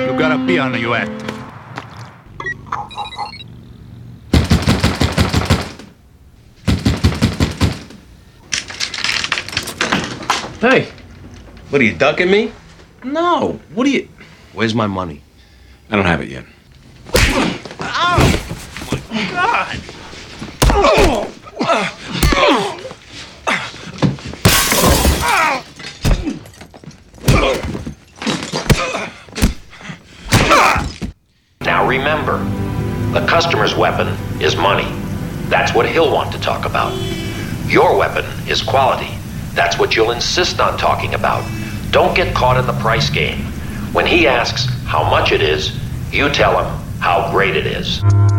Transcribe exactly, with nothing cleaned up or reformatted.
You gotta be on your act. Hey, What are you ducking me? no. What are you? Where's my money? I don't have it yet. God! Now remember, the customer's weapon is money. That's what he'll want to talk about. Your weapon is quality. That's what you'll insist on talking about. Don't get caught in the price game. When he asks how much it is, you tell him how great it is.